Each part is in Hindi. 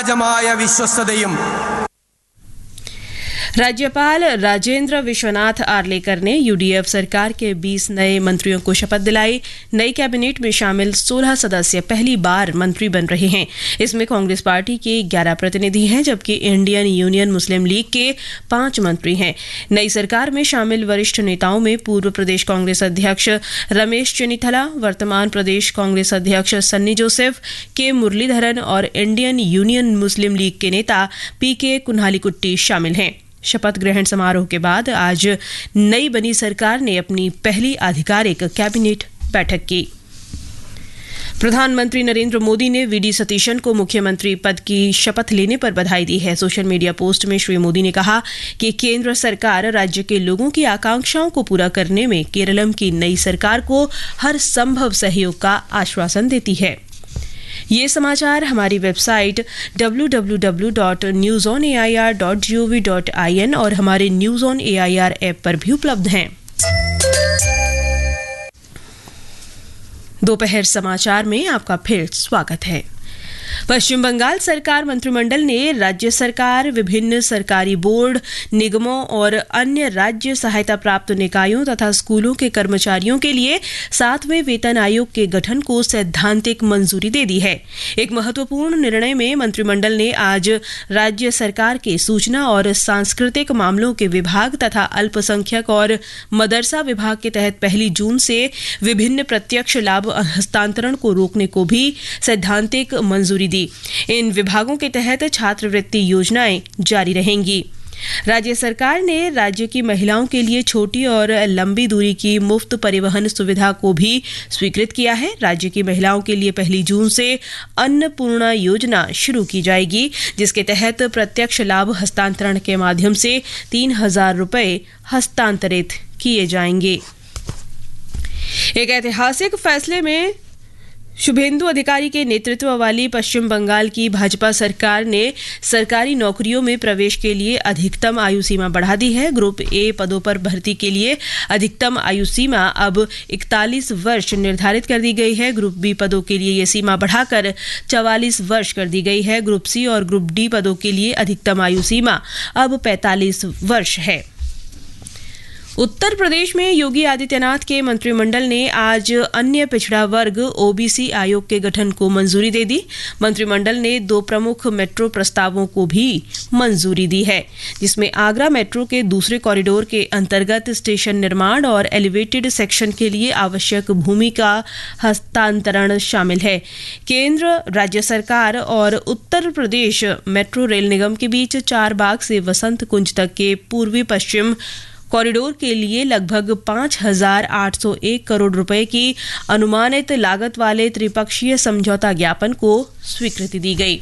समाजമായ വിശ്വസ്തതയും राज्यपाल राजेंद्र विश्वनाथ आर्लेकर ने यूडीएफ सरकार के 20 नए मंत्रियों को शपथ दिलाई। नई कैबिनेट में शामिल 16 सदस्य पहली बार मंत्री बन रहे हैं। इसमें कांग्रेस पार्टी के 11 प्रतिनिधि हैं, जबकि इंडियन यूनियन मुस्लिम लीग के 5 मंत्री हैं। नई सरकार में शामिल वरिष्ठ नेताओं में पूर्व प्रदेश कांग्रेस अध्यक्ष रमेश चेन्नीथला, वर्तमान प्रदेश कांग्रेस अध्यक्ष सन्नी जोसेफ, के मुरलीधरन और इंडियन यूनियन मुस्लिम लीग के नेता पीके कुन्हालीकुट्टी शामिल हैं। शपथ ग्रहण समारोह के बाद आज नई बनी सरकार ने अपनी पहली आधिकारिक कैबिनेट बैठक की। प्रधानमंत्री नरेंद्र मोदी ने वीडी सतीशन को मुख्यमंत्री पद की शपथ लेने पर बधाई दी है। सोशल मीडिया पोस्ट में श्री मोदी ने कहा कि केंद्र सरकार राज्य के लोगों की आकांक्षाओं को पूरा करने में केरलम की नई सरकार को हर संभव सहयोग का आश्वासन देती है। ये समाचार हमारी वेबसाइट www.newsonair.gov.in और हमारे न्यूज ऑन एआईआर ऐप पर भी उपलब्ध हैं। दोपहर समाचार में आपका फिर स्वागत है। पश्चिम बंगाल सरकार मंत्रिमंडल ने राज्य सरकार, विभिन्न सरकारी बोर्ड, निगमों और अन्य राज्य सहायता प्राप्त निकायों तथा स्कूलों के कर्मचारियों के लिए 7वें वेतन आयोग के गठन को सैद्धांतिक मंजूरी दे दी है। एक महत्वपूर्ण निर्णय में मंत्रिमंडल ने आज राज्य सरकार के सूचना और सांस्कृतिक मामलों के विभाग तथा अल्पसंख्यक और मदरसा विभाग के तहत 1 जून से विभिन्न प्रत्यक्ष लाभ हस्तांतरण को रोकने को भी सैद्धांतिक मंजूरी दी। इन विभागों के तहत छात्रवृत्ति योजनाएं जारी रहेंगी। राज्य सरकार ने राज्य की महिलाओं के लिए छोटी और लंबी दूरी की मुफ्त परिवहन सुविधा को भी स्वीकृत किया है। राज्य की महिलाओं के लिए 1 जून से अन्नपूर्णा योजना शुरू की जाएगी, जिसके तहत प्रत्यक्ष लाभ हस्तांतरण के माध्यम से 3,000 रुपए हस्तांतरित किए जाएंगे। एक ऐतिहासिक फैसले में शुभेंदु अधिकारी के नेतृत्व वाली पश्चिम बंगाल की भाजपा सरकार ने सरकारी नौकरियों में प्रवेश के लिए अधिकतम आयु सीमा बढ़ा दी है। ग्रुप ए पदों पर भर्ती के लिए अधिकतम आयु सीमा अब 41 वर्ष निर्धारित कर दी गई है। ग्रुप बी पदों के लिए ये सीमा बढ़ाकर 44 वर्ष कर दी गई है। ग्रुप सी और ग्रुप डी पदों के लिए अधिकतम आयु सीमा अब 45 वर्ष है। उत्तर प्रदेश में योगी आदित्यनाथ के मंत्रिमंडल ने आज अन्य पिछड़ा वर्ग ओबीसी आयोग के गठन को मंजूरी दे दी। मंत्रिमंडल ने 2 प्रमुख मेट्रो प्रस्तावों को भी मंजूरी दी है, जिसमें आगरा मेट्रो के दूसरे कॉरिडोर के अंतर्गत स्टेशन निर्माण और एलिवेटेड सेक्शन के लिए आवश्यक भूमि का हस्तांतरण शामिल है। केंद्र, राज्य सरकार और उत्तर प्रदेश मेट्रो रेल निगम के बीच 4 बाग से वसंत कुंज तक के पूर्वी पश्चिम कॉरिडोर के लिए लगभग 5,801 करोड़ रुपए की अनुमानित लागत वाले त्रिपक्षीय समझौता ज्ञापन को स्वीकृति दी गई।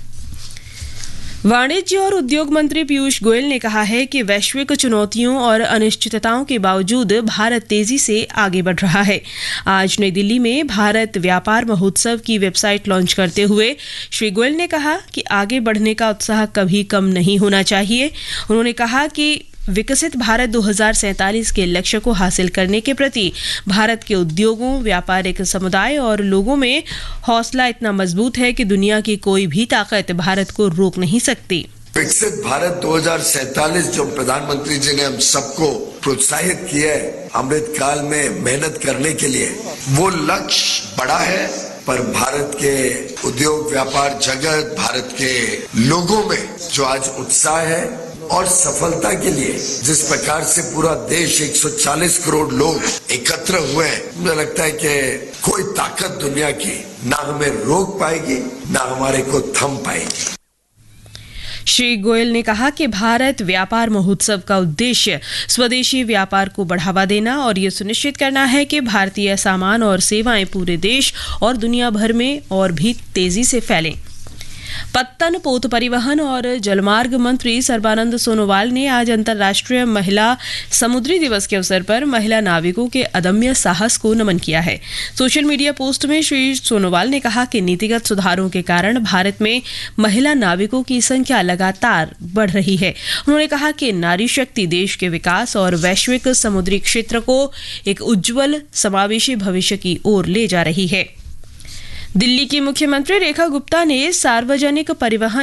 वाणिज्य और उद्योग मंत्री पीयूष गोयल ने कहा है कि वैश्विक चुनौतियों और अनिश्चितताओं के बावजूद भारत तेजी से आगे बढ़ रहा है। आज नई दिल्ली में भारत व्यापार महोत्सव की वेबसाइट लॉन्च करते हुए श्री गोयल ने कहा कि आगे बढ़ने का उत्साह कभी कम नहीं होना चाहिए। उन्होंने कहा कि विकसित भारत 2047 के लक्ष्य को हासिल करने के प्रति भारत के उद्योगों, व्यापारिक समुदाय और लोगों में हौसला इतना मजबूत है कि दुनिया की कोई भी ताकत भारत को रोक नहीं सकती। विकसित भारत 2047 जो प्रधानमंत्री जी ने हम सबको प्रोत्साहित किया है अमृत काल में मेहनत करने के लिए, वो लक्ष्य बड़ा है, पर भारत के उद्योग व्यापार जगत, भारत के लोगों में जो आज उत्साह है और सफलता के लिए जिस प्रकार से पूरा देश 140 करोड़ लोग एकत्र हुए हैं, मुझे लगता है कि कोई ताकत दुनिया की ना हमें रोक पाएगी ना हमारे को थम पाएगी। श्री गोयल ने कहा कि भारत व्यापार महोत्सव का उद्देश्य स्वदेशी व्यापार को बढ़ावा देना और ये सुनिश्चित करना है कि भारतीय सामान और सेवाएं पूरे देश और दुनिया भर में और भी तेजी से फैलें। पत्तन, पोत परिवहन और जलमार्ग मंत्री सर्बानंद सोनोवाल ने आज अंतर्राष्ट्रीय महिला समुद्री दिवस के अवसर पर महिला नाविकों के अदम्य साहस को नमन किया है। सोशल मीडिया पोस्ट में श्री सोनोवाल ने कहा कि नीतिगत सुधारों के कारण भारत में महिला नाविकों की संख्या लगातार बढ़ रही है। उन्होंने कहा कि नारी शक्ति देश के विकास और वैश्विक समुद्री क्षेत्र को एक उज्जवल समावेशी भविष्य की ओर ले जा रही है। दिल्ली की मुख्यमंत्री रेखा गुप्ता ने सार्वजनिक परिवहन